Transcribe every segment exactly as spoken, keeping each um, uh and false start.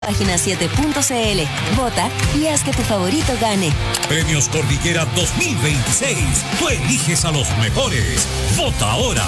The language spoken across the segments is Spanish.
Página siete punto c l. Vota y haz que tu favorito gane. Premios Cordillera dos mil veintiséis. Tú eliges a los mejores. Vota ahora.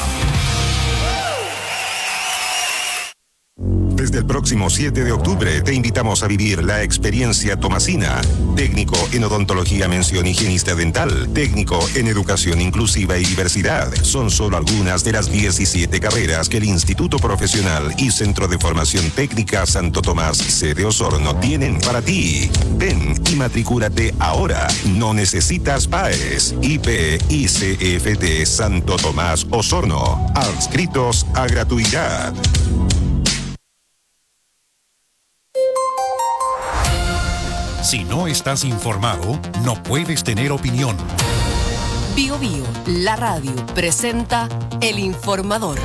Desde el próximo siete de octubre te invitamos a vivir la experiencia Tomasina. Técnico en odontología, mención higienista dental. Técnico en educación inclusiva y diversidad. Son solo algunas de las diecisiete carreras que el Instituto Profesional y Centro de Formación Técnica Santo Tomás, sede Osorno, tienen para ti. Ven y matricúlate ahora. No necesitas P A E S. I P I C F T Santo Tomás Osorno. Adscritos a gratuidad. Si no estás informado, no puedes tener opinión. Bio Bio, la radio, presenta El Informador.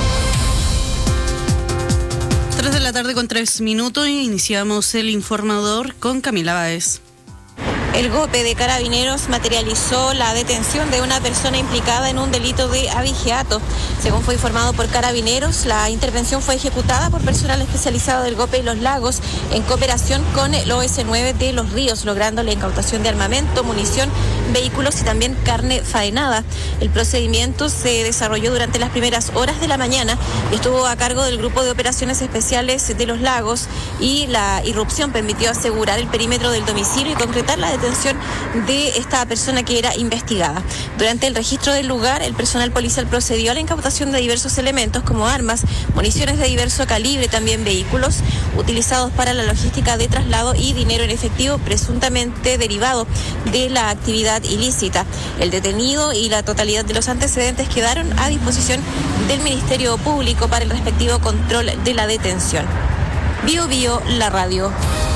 Tres de la tarde con tres minutos y iniciamos El Informador con Camila Báez. El G O P de Carabineros materializó la detención de una persona implicada en un delito de abigeato. Según fue informado por Carabineros, la intervención fue ejecutada por personal especializado del G O P y Los Lagos en cooperación con el O S nueve de Los Ríos, logrando la incautación de armamento, munición, vehículos y también carne faenada. El procedimiento se desarrolló durante las primeras horas de la mañana y estuvo a cargo del Grupo de Operaciones Especiales de Los Lagos, y la irrupción permitió asegurar el perímetro del domicilio y concretar la detención de esta persona que era investigada. Durante el registro del lugar, el personal policial procedió a la incautación de diversos elementos como armas, municiones de diverso calibre, también vehículos utilizados para la logística de traslado y dinero en efectivo presuntamente derivado de la actividad ilícita. El detenido y la totalidad de los antecedentes quedaron a disposición del Ministerio Público para el respectivo control de la detención. Bio Bio, la radio.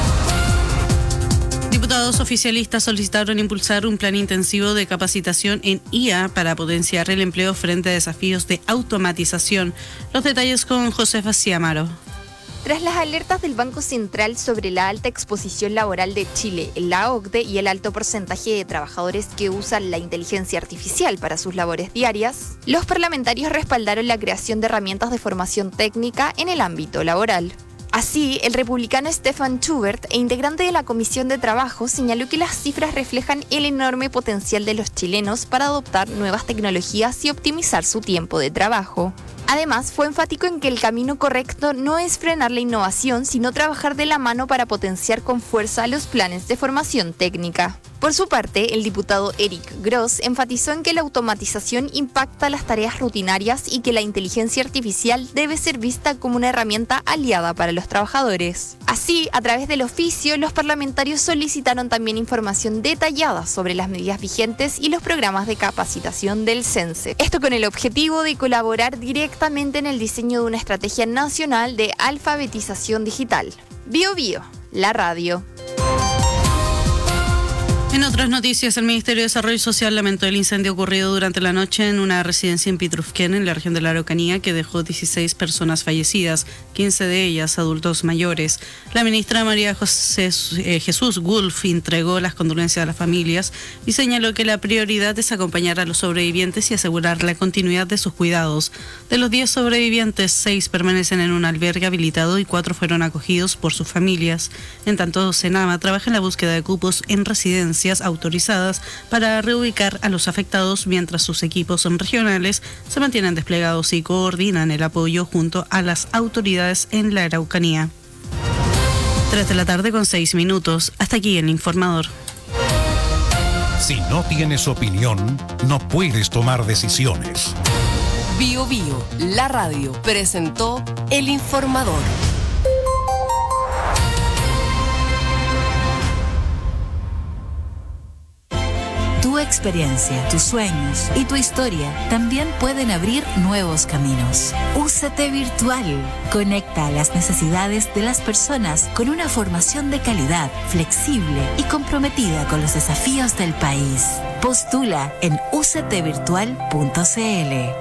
Diputados oficialistas solicitaron impulsar un plan intensivo de capacitación en I A para potenciar el empleo frente a desafíos de automatización. Los detalles con Josefa Ciamaro. Tras las alertas del Banco Central sobre la alta exposición laboral de Chile, la O C D E y el alto porcentaje de trabajadores que usan la inteligencia artificial para sus labores diarias, los parlamentarios respaldaron la creación de herramientas de formación técnica en el ámbito laboral. Así, el republicano Stefan Schubert, e integrante de la Comisión de Trabajo, señaló que las cifras reflejan el enorme potencial de los chilenos para adoptar nuevas tecnologías y optimizar su tiempo de trabajo. Además, fue enfático en que el camino correcto no es frenar la innovación, sino trabajar de la mano para potenciar con fuerza los planes de formación técnica. Por su parte, el diputado Eric Gross enfatizó en que la automatización impacta las tareas rutinarias y que la inteligencia artificial debe ser vista como una herramienta aliada para los trabajadores. Así, a través del oficio, los parlamentarios solicitaron también información detallada sobre las medidas vigentes y los programas de capacitación del CENSE. Esto con el objetivo de colaborar directamente en el diseño de una estrategia nacional de alfabetización digital. Bio Bio, la radio. En otras noticias, el Ministerio de Desarrollo Social lamentó el incendio ocurrido durante la noche en una residencia en Pitrufquén, en la región de la Araucanía, que dejó dieciséis personas fallecidas, quince de ellas adultos mayores. La ministra María José, eh, Jesús Gulf entregó las condolencias a las familias y señaló que la prioridad es acompañar a los sobrevivientes y asegurar la continuidad de sus cuidados. De los diez sobrevivientes, seis permanecen en un albergue habilitado y cuatro fueron acogidos por sus familias. En tanto, Senama trabaja en la búsqueda de cupos en residencias autorizadas para reubicar a los afectados, mientras sus equipos regionales se mantienen desplegados y coordinan el apoyo junto a las autoridades en la Araucanía. Tres de la tarde con seis minutos. Hasta aquí el Informador. Si no tienes opinión, no puedes tomar decisiones. Bio Bio, la radio, presentó El Informador. Tu experiencia, tus sueños y tu historia también pueden abrir nuevos caminos. U C T Virtual conecta a las necesidades de las personas con una formación de calidad, flexible y comprometida con los desafíos del país. Postula en u c t virtual punto c l.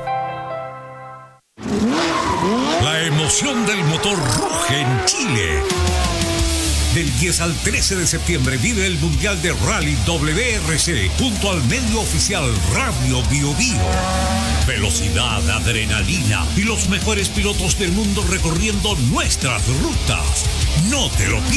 La emoción del motor ruge en Chile. Del diez al trece de septiembre vive el Mundial de Rally W R C junto al medio oficial Radio Bio Bio. Velocidad, adrenalina y los mejores pilotos del mundo recorriendo nuestras rutas. No te lo pierdas.